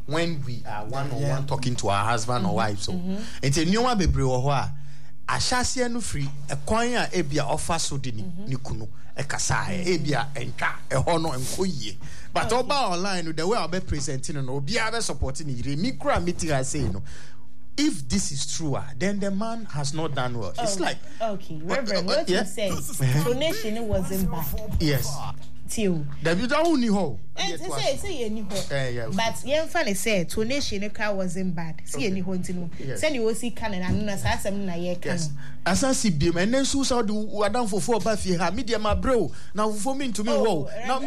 when we are one-on-one talking to our husband or wife. So, it's a new one, baby, or Ashasia no free, a coin, a ebia offer so dini, Nikuno, a kasai, ebia, and ka, a honor and koye. But all about online, the way I'll be presenting and be other supporting it, micro meeting, I say, if this is true, then the man has not done well. It's like, okay, Reverend, what you say, donation wasn't bad. Yes. Till the only hole. And say any hole. But young funny said, donation a car wasn't bad. See any hole to send you will see cannon and as I am na can. As I see beam and then Susa do down for 4 Buffy, her media, my bro. Now for me to me, whoa. Now,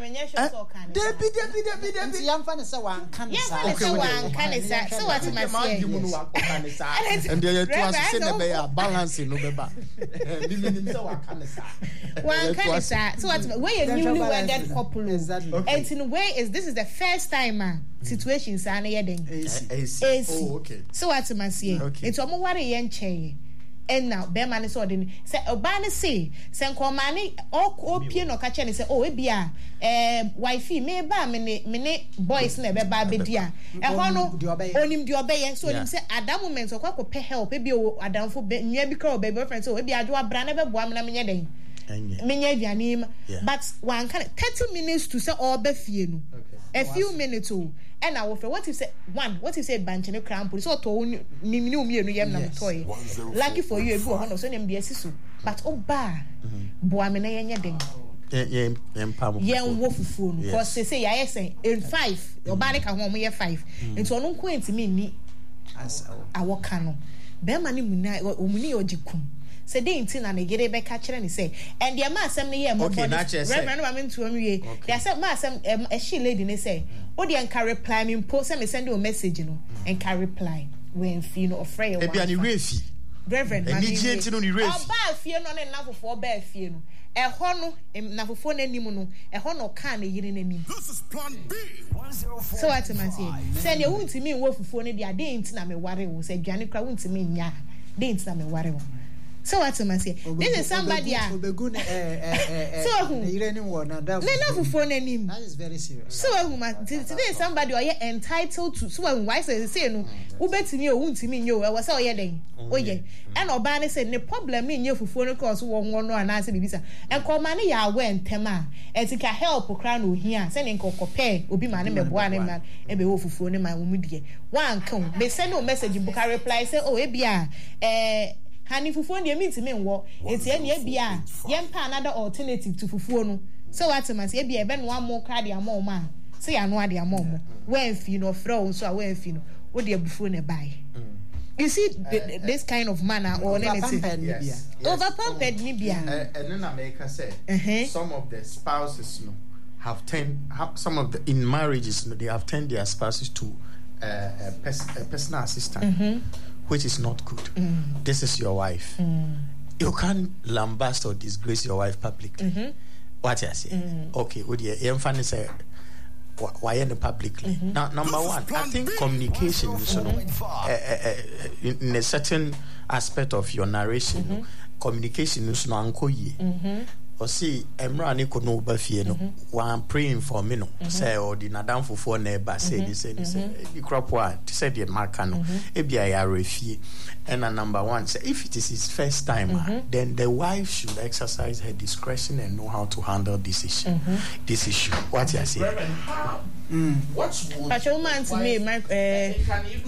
Debbie, young funny so one can say, so what am I saying? And there was a balancing over. One can say, so what's where you newly wedded couple. And in a way, this is the first time situations are Oh, okay. So what's my saying? It's almost what a young chair. And now, Bearman is ordering. Say, Obana say, Sankomani, or piano catch and say, oh, ebia, wifey, me ba, mene boys never babedia. A hono, on him, do obey, so him say, at that moment, so what pay help, maybe a down for near because baby friend, so maybe I do a brand of a woman, but one can 30 minutes to say all befienu. A few minutes too. And I will what you say what you say banch and crown police or to new yam toy. Lucky for you, go on or send him the assistant. But oh bar Boamina yading. Young wolf phone, because they say I say in 5 your body can home here 5. And so no quaint to me as our cano. Bermani Muna or Muni or Jikum. Say they intin and they get it back catcher and say, and the mass some year more Reverend Ramin to me. There's a mass a she lady and they say, oh, the can reply me post and send you a message, and can reply when feel no afraid. Reverend, and you only raise. I'll fear none enough for bear fear. A hono, and never for any mono, a hono can a year in any. This is plan B. So I say, send your wound to me, wolf for any day, didn't na me worry, will say Janica wound to me, ya, didn't na me worry. So what am I saying? This is somebody. So who? That is very serious. So today is somebody are entitled to. So when wife say no, who bet me or won't to me you? I was all yesterday. Oh yeah. And Obana said the problem in you for phone calls one no and answer the visa. And call money ya when tema. And it can help crown here. Sending pay will be my name of one man and be for phone my woman. One come. They send no message. You book a reply. Say oh ebia Honey, fufu dey mean to me wo. It's any bia. Yempa another alternative to fufu no. So what am I say? Bia ben one more card ya more man. Say I know dey more. When fi no fro so when fi no. What dey bufu ne buy. You see this kind of manner or anything. Over pumped Nibia. And then America said some of the spouses have some of the in marriages they have turned their spouses to a personal assistant. Which is not good. This is your wife. You can't lambast or disgrace your wife publicly. What you say? Okay, would you emphasis say why in the publicly? Now, number one, I think communication is in a certain aspect of your narration. Communication is no ankoye. Or see, Emrani could know Buffy, one praying for me, say, or the Nadam for 4 neighbors, say this, the crop one, said the Marcano, ABI refuse. And number one, say, if it is his first time, then the wife should exercise her discretion and know how to handle this issue. This issue. What you say? What's but your man to me, Mark? Can you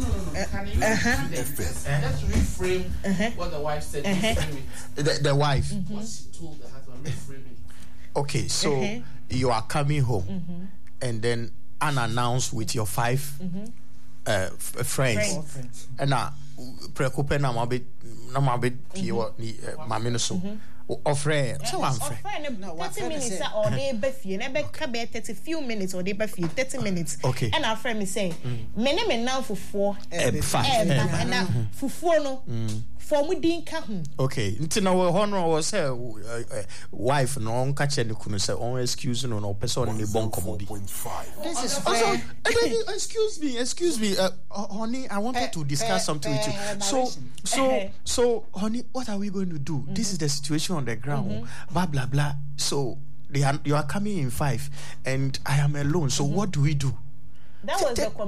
let's reframe what the wife said. The wife. What she told the husband. Okay, so you are coming home and then unannounced with your 5 friends. And now, preoccupé na mabit piwa ni maminoso. Offre, so I'm friend. 30 minutes or they befi, never cabe 30 few minutes or they befi 30 minutes. Okay. And our friend me say, me now for 4, 5, and now for 4 no. For me didn't come. Okay, until now, honor was her wife, no catch any kunu say, oh, excuse no person in the bon commodity. This is fair. Excuse me, honey, I wanted to discuss something with you. So, honey, what are we going to do? This is the situation on the ground, blah, blah, blah. So, you are coming in 5, and I am alone. So, what do we do? That was the